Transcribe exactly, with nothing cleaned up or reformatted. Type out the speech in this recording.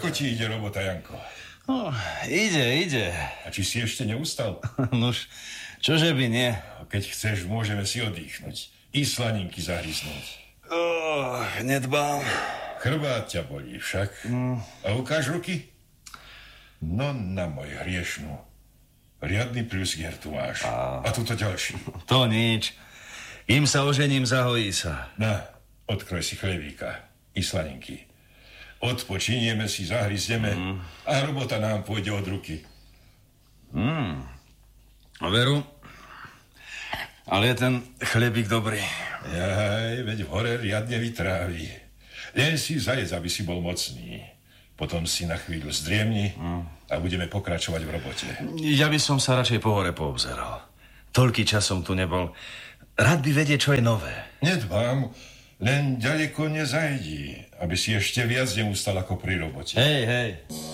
Ako ti ide robota, Janko? No, ide, ide. A či si ešte neustal? Nuž, čože by nie? Keď chceš, môžeme si oddychnúť. I slaninky zahryznúť. Oh, nedbám. Chrbát ťa bolí však. Mm. A ukáž ruky? No na môj hriešnú. Riadny pľusgier tu máš. A, A tuto ďalší. To nič. Im sa ožením, zahojí sa. Na, odkroj si chlebíka. I slaninky. Odpočinieme si, zahryzneme mm. a robota nám pôjde od ruky. Mm. A veru, ale je ten chlebík dobrý. Jaj, veď v hore riadne vytrávi. Len si zajec, aby si bol mocný. Potom si na chvíľu zdriemni mm. a budeme pokračovať v robote. Ja by som sa radšej po hore poobzeral. Toľký čas som tu nebol. Rád by vedieť, čo je nové. Nedbám, len ďaleko nezajdí, aby si ešte viac neustal ako pri robote. Hej, hej.